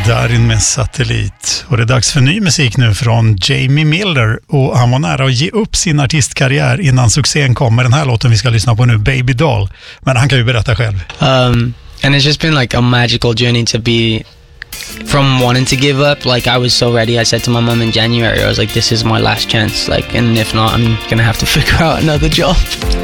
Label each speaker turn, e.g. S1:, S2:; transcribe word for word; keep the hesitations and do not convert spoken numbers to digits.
S1: Darin med Satellit. Och det är dags för ny musik nu från Jamie Miller. Och han var nära att ge upp sin artistkarriär innan succén kom med den här låten vi ska lyssna på nu, Baby Doll. Men han kan ju berätta själv.
S2: Um, and it's just been like a magical journey to be... From wanting to give up, like I was so ready. I said to my mum in January, I was like, this is my last chance, like, and if not, I'm gonna have to figure out another job.